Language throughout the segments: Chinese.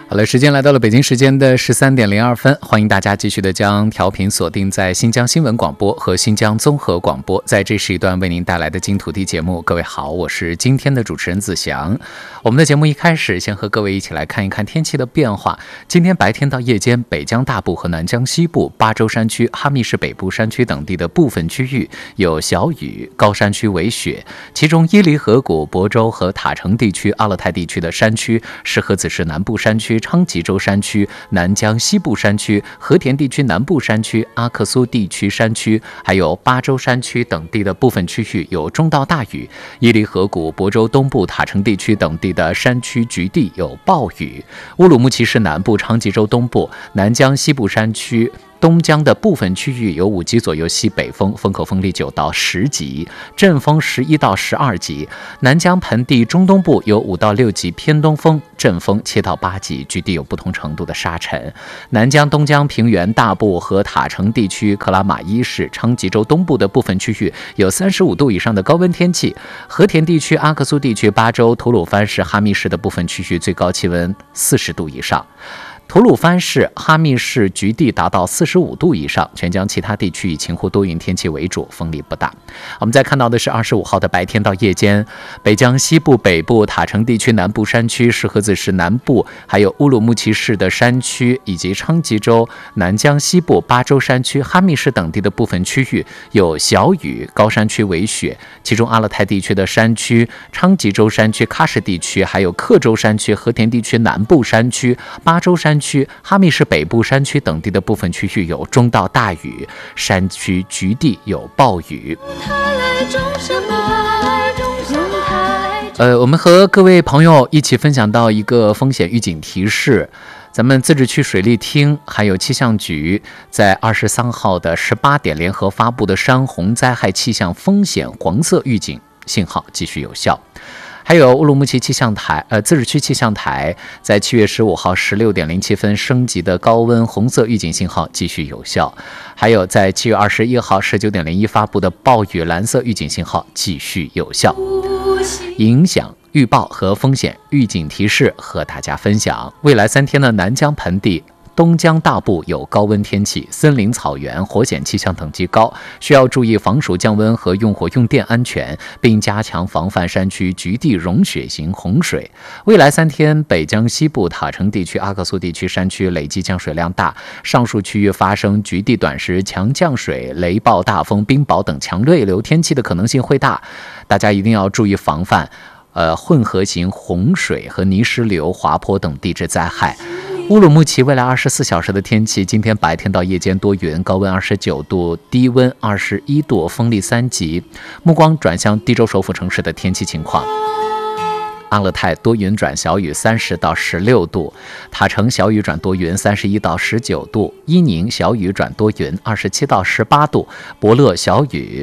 好了，时间来到了北京时间的13:02，欢迎大家继续的将调频锁定在新疆新闻广播和新疆综合广播，在这时段为您带来的金土地节目。各位好，我是今天的主持人子祥。我们的节目一开始，先和各位一起来看一看天气的变化。今天白天到夜间，北疆大部和南疆西部、巴州山区、哈密市北部山区等地的部分区域有小雨，高山区为雪，其中伊犁河谷、亳州和塔城地区、阿勒泰地区的山区、石河子市南部山区、昌吉州山区、南疆西部山区、和田地区南部山区、阿克苏地区山区，还有巴州山区等地的部分区域有中到大雨。伊犁河谷、亳州东部、塔城地区等地的山区局地有暴雨。乌鲁木齐市南部、昌吉州东部、南疆西部山区、东疆的部分区域有5级左右西北风，风口风力9到10级，阵风11到12级。南疆盆地中东部有5到6级偏东风，阵风7到8级，局地有不同程度的沙尘。南疆东疆平原大部和塔城地区、克拉玛依市、昌吉州东部的部分区域有35度以上的高温天气。和田地区、阿克苏地区、巴州、吐鲁番市、哈密市的部分区域最高气温40度以上。吐鲁番市、哈密市局地达到45度以上，全疆其他地区以晴或多云天气为主，风力不大。我们再看到的是25号的白天到夜间，北疆西部、北部、塔城地区南部山区、石河子市南部，还有乌鲁木齐市的山区，以及昌吉州、南疆西部、巴州山区、哈密市等地的部分区域有小雨，高山区为雪，其中阿勒泰地区的山区、昌吉州山区、喀什地区，还有克州山区、和田地区南部山区、巴州山区、哈密市北部山区等地的部分区域有中到大雨，山区局地有暴雨。我们和各位朋友一起分享到一个风险预警提示。咱们自治区水利厅还有气象局在23号的18点联合发布的山洪灾害气象风险黄色预警信号继续有效。还有乌鲁木齐气象台自治区气象台在7月15号16点07分升级的高温红色预警信号继续有效。还有在7月21号19点01发布的暴雨蓝色预警信号继续有效。影响预报和风险预警提示和大家分享。未来3天的南疆盆地、东疆大部有高温天气，森林草原火险气象等级高，需要注意防暑降温和用火用电安全，并加强防范山区局地融雪型洪水。未来3天，北疆西部、塔城地区、阿克苏地区山区累计降水量大，上述区域发生局地短时强降水、雷暴大风、冰雹等强对流天气的可能性会大，大家一定要注意防范混合型洪水和泥石流、滑坡等地质灾害。乌鲁木齐未来24小时的天气，今天白天到夜间多云，高温29度，低温21度，风力3级。目光转向地州首府城市的天气情况。阿勒泰多云转小雨30到16度，塔城小雨转多云31到19度，伊宁小雨转多云27到18度，博勒小雨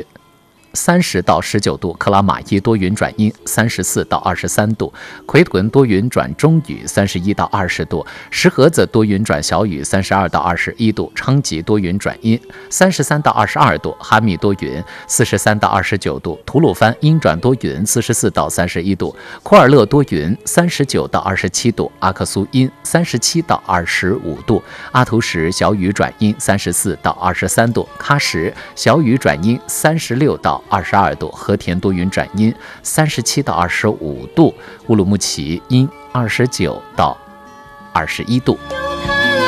30到19度，克拉玛依多云转阴34到23度，奎屯多云转中雨31到20度，石河子多云转小雨32到21度，昌吉多云转阴33到22度，哈密多云43到29度，吐鲁番阴转多云44到31度，库尔勒多云39到27度，阿克苏阴37到25度，阿图什小雨转阴34到23度，喀什小雨转阴36到22度，和田多云转阴37到25度，乌鲁木齐阴29到21度。